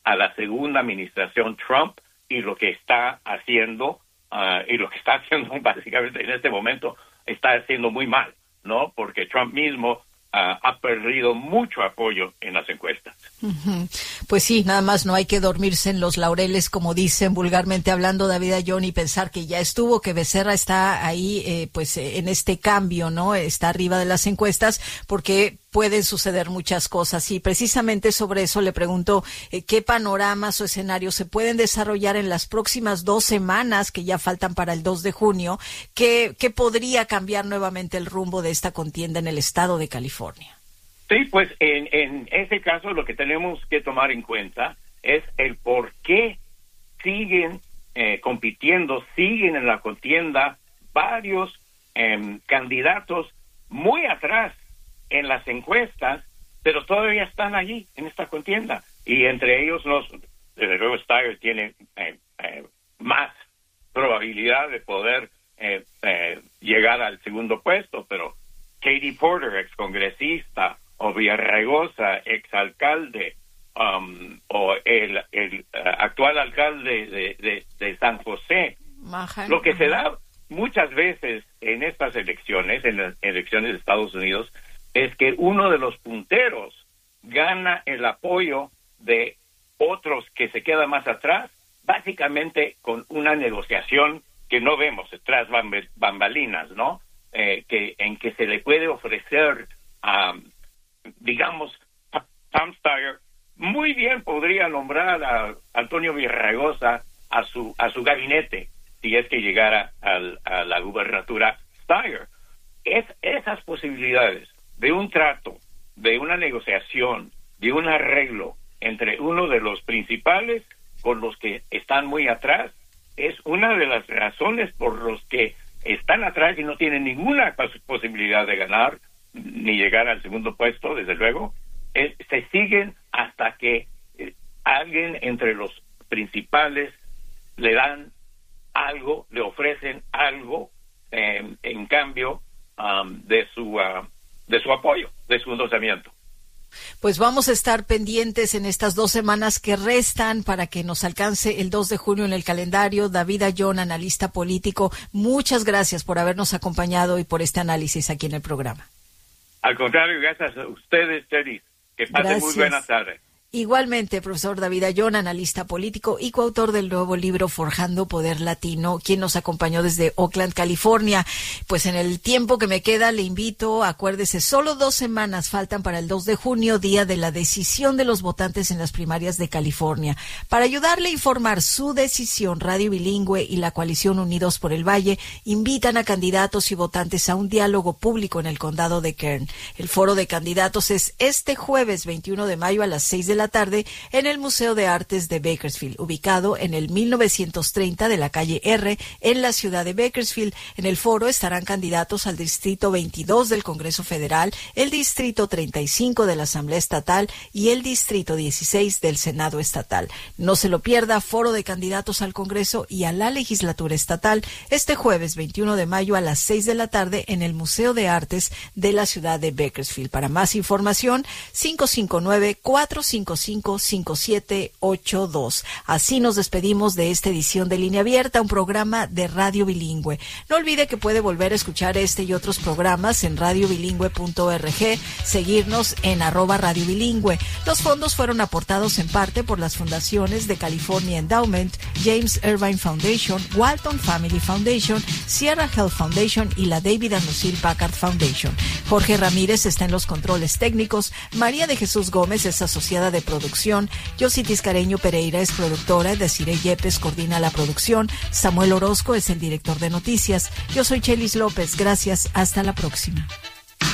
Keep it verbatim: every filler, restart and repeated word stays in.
a la segunda administración Trump y lo que está haciendo, uh, y lo que está haciendo básicamente en este momento, está haciendo muy mal, ¿no? Porque Trump mismo Uh, ha perdido mucho apoyo en las encuestas. Uh-huh. Pues sí, nada más no hay que dormirse en los laureles, como dicen vulgarmente hablando, David Ayllón, y pensar que ya estuvo, que Becerra está ahí, eh, pues eh, en este cambio, ¿no? Está arriba de las encuestas, porque pueden suceder muchas cosas. Y precisamente sobre eso le pregunto eh, qué panoramas o escenarios se pueden desarrollar en las próximas dos semanas que ya faltan para el dos de junio, que, que podría cambiar nuevamente el rumbo de esta contienda en el estado de California. Sí, pues en, en ese caso lo que tenemos que tomar en cuenta es el por qué siguen eh, compitiendo, siguen en la contienda varios eh, candidatos muy atrás en las encuestas, pero todavía están allí en esta contienda. Y entre ellos, los, desde luego, Steyer tiene eh, eh, más probabilidad de poder eh, eh, llegar al segundo puesto, pero Katie Porter, excongresista, o Villaraigosa, exalcalde, um, o el, el uh, actual alcalde de, de, de San José. Maja, lo que se da muchas veces en estas elecciones, en las elecciones de Estados Unidos, es que uno de los punteros gana el apoyo de otros que se quedan más atrás, básicamente con una negociación que no vemos tras bambalinas, ¿no? Eh, que en que se le puede ofrecer, um, digamos, a Tom Steyer muy bien podría nombrar a Antonio Villaraigosa a su a su gabinete si es que llegara al, a la gubernatura Steyer. Es esas posibilidades de un trato, de una negociación, de un arreglo entre uno de los principales con los que están muy atrás, es una de las razones por los que están atrás y no tienen ninguna posibilidad de ganar ni llegar al segundo puesto, desde luego. Eh, se siguen hasta que eh, alguien entre los principales le dan algo, le ofrecen algo eh, en cambio um, de su uh, de su apoyo, de su endorsamiento. Pues vamos a estar pendientes en estas dos semanas que restan para que nos alcance el dos de junio en el calendario. David Ayllón, analista político, muchas gracias por habernos acompañado y por este análisis aquí en el programa. Al contrario, gracias a ustedes, Terry. Que pasen muy buenas tardes. Igualmente, profesor David Ayllón, analista político y coautor del nuevo libro Forjando Poder Latino, quien nos acompañó desde Oakland, California. Pues en el tiempo que me queda, le invito, acuérdese, solo dos semanas faltan para el dos de junio, día de la decisión de los votantes en las primarias de California. Para ayudarle a informar su decisión, Radio Bilingüe y la coalición Unidos por el Valle invitan a candidatos y votantes a un diálogo público en el condado de Kern. El foro de candidatos es este jueves veintiuno de mayo a las seis de la tarde en el Museo de Artes de Bakersfield, ubicado en el mil novecientos treinta de la calle R en la ciudad de Bakersfield. En el foro estarán candidatos al Distrito veintidós del Congreso Federal, el Distrito treinta y cinco de la Asamblea Estatal y el Distrito dieciséis del Senado Estatal. No se lo pierda, foro de candidatos al Congreso y a la Legislatura Estatal este jueves veintiuno de mayo a las seis de la tarde en el Museo de Artes de la ciudad de Bakersfield. Para más información, cinco cinco nueve, cuatro cinco cinco, cinco siete ocho dos. Así nos despedimos de esta edición de Línea Abierta, un programa de Radio Bilingüe. No olvide que puede volver a escuchar este y otros programas en radio bilingüe punto org, seguirnos en arroba Radio Bilingüe. Los fondos fueron aportados en parte por las fundaciones de California Endowment, James Irvine Foundation, Walton Family Foundation, Sierra Health Foundation y la David and Lucille Packard Foundation. Jorge Ramírez está en los controles técnicos, María de Jesús Gómez es asociada de producción, Yossi Tiscareño Pereira es productora, Desiree Yepes coordina la producción, Samuel Orozco es el director de noticias. Yo soy Chelis López, gracias, hasta la próxima.